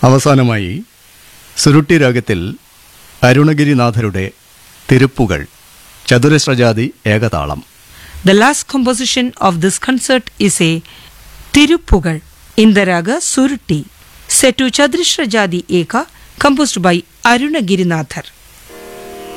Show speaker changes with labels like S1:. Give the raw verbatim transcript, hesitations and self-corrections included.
S1: അവസാനമായി സുരുട്ടി രാഗത്തിൽ അരുണഗിരിനാഥരുടെ തിരുപ്പുകൾ ചതുരശ്രജാതി ഏകതാളം.
S2: The last composition of this concert is a Tiruppugal in the raga Surutti, set to Chadrashra Jadi Eka, composed by Aruna Girinathar.